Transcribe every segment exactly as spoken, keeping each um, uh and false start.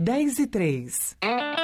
dez e três.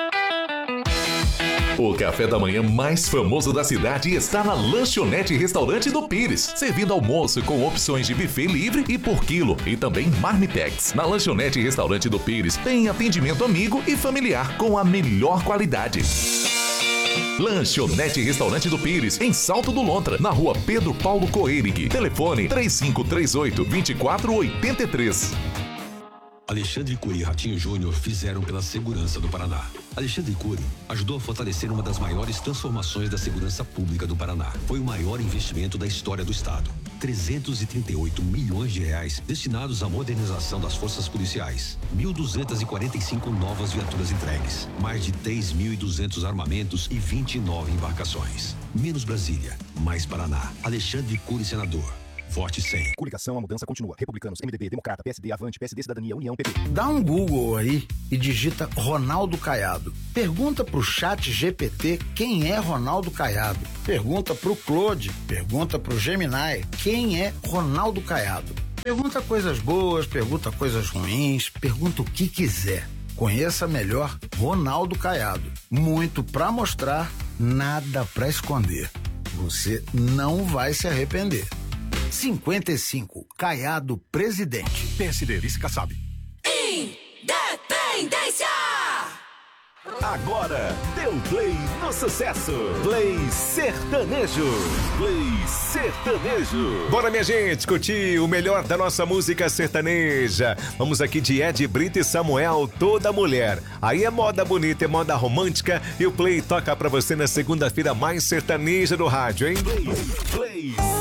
O café da manhã mais famoso da cidade está na Lanchonete Restaurante do Pires, servindo almoço com opções de buffet livre e por quilo e também marmitex. Na Lanchonete Restaurante do Pires tem atendimento amigo e familiar com a melhor qualidade. Lanchonete Restaurante do Pires, em Salto do Lontra, na rua Pedro Paulo Coerig. Telefone três cinco três oito, dois quatro oito três. Alexandre Cury e Ratinho Júnior fizeram pela segurança do Paraná. Alexandre Cury ajudou a fortalecer uma das maiores transformações da segurança pública do Paraná. Foi o maior investimento da história do Estado. trezentos e trinta e oito milhões de reais destinados à modernização das forças policiais. mil duzentas e quarenta e cinco novas viaturas entregues. Mais de três mil e duzentos armamentos e vinte e nove embarcações. Menos Brasília, mais Paraná. Alexandre Cury, senador. Vote cem. Coligação, a mudança continua. Republicanos, M D B, Democrata, P S D, Avante, P S D, Cidadania, União, P P. Dá um Google aí e digita Ronaldo Caiado. Pergunta pro chat G P T quem é Ronaldo Caiado. Pergunta pro Claude, pergunta pro Gemini quem é Ronaldo Caiado. Pergunta coisas boas, pergunta coisas ruins, pergunta o que quiser. Conheça melhor Ronaldo Caiado. Muito pra mostrar, nada pra esconder. Você não vai se arrepender. cinquenta e cinco, Caiado presidente. P S D, vice Kassab. Independência! Agora, deu play no sucesso. Play sertanejo. Play sertanejo. Bora, minha gente, curtir o melhor da nossa música sertaneja. Vamos aqui de Ed Brito e Samuel, Toda Mulher. Aí é moda bonita, é moda romântica e o play toca pra você na segunda-feira mais sertaneja do rádio, hein? Play, play